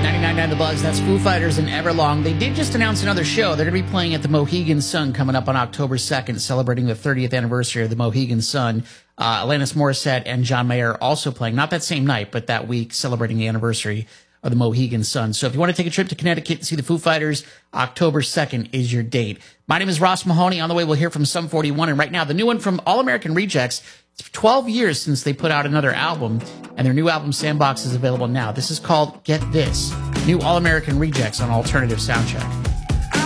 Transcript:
99.9 The Buzz. That's Foo Fighters and Everlong. They did just announce another show. They're going to be playing at the Mohegan Sun coming up on October 2nd, celebrating the 30th anniversary of the Mohegan Sun. Alanis Morissette and John Mayer also playing, not that same night, but that week, celebrating the anniversary of the Mohegan Sun. So if you want to take a trip to Connecticut to see the Foo Fighters, October 2nd is your date. My name is Ross Mahoney. On the way, we'll hear from Sum 41. And right now, the new one from All American Rejects. It's 12 years since they put out another album, and their new album, Sandbox, is available now. This is called Get This. New All American Rejects on Alternative Soundcheck.